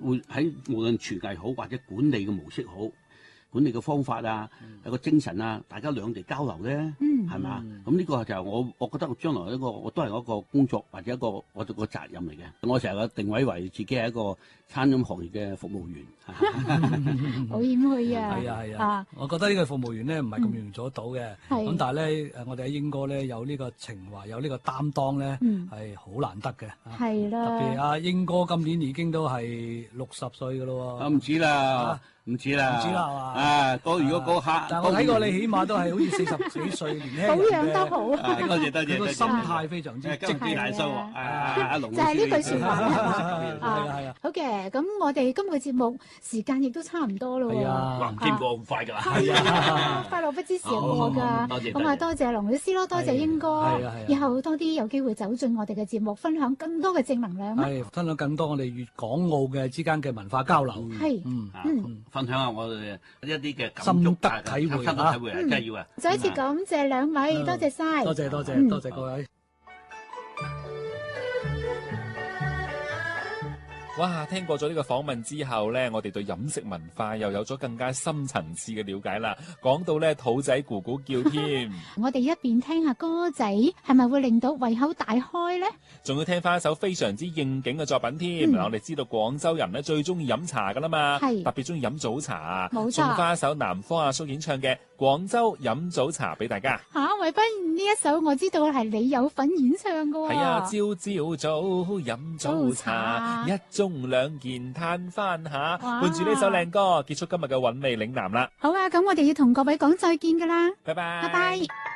會喺無論廚藝好或者管理嘅模式好。管理嘅方法啊，有個精神啊，大家兩地交流咧，係嘛？咁呢個就係我覺得我將來我都係一個工作或者一個我個責任嚟嘅。我成日定位為自己係一個餐飲行業嘅服務員。 好謙虛啊！ 係啊！我覺得呢個服務員咧唔係咁容易做得到嘅。咁但係咧我哋喺英哥咧有呢個情懷，有呢個擔當咧，係好難得嘅。 係啦。特別阿英哥今年已經都係60歲㗎咯喎。 唔止啦。唔止啦， 係嘛？ 如果嗰刻， 但我睇過你起碼都係好似40幾歲年輕人嘅， 保養得好， 多謝多謝， 個心態非常之積極大收阿龍就係呢句説話係啊。 好嘅，咁我哋今個節目時間亦都差唔多咯喎。 係啊， 話唔見過咁快㗎。 係啊，快樂不知時日過㗎。咁啊，多謝龍老師咯，多謝英哥。以後多啲有機會走進我哋嘅節目，分享更多嘅正能量。 係分享更多我哋粵港澳嘅之間嘅文化交流。 係， 分享下我哋一啲嘅心得體會真係要啊！ 再一次感謝兩位，多謝晒。 多謝各位。 哇！聽過咗呢個訪問之後呢，我哋對飲食文化又有咗更加深層次嘅了解啦。講到呢，肚仔咕咕叫添。 我哋一邊聽下歌仔，係咪會令到胃口大開呢？ 仲要聽翻一首非常之應景嘅作品添。我哋知道廣州人呢最中意飲茶噶啦嘛，特別中意飲早茶啊。 冇錯。 送翻一首南方阿叔演唱嘅《廣州飲早茶》俾大家。 偉斌，呢一首我知道係你有份演唱㗎喎。 係啊，朝朝早飲早茶，一盅兩件嘆翻下，伴住呢首靚歌，結束今日嘅韻味嶺南啦。 好啊，咁我哋要同各位講再見㗎啦。 拜拜。 拜拜。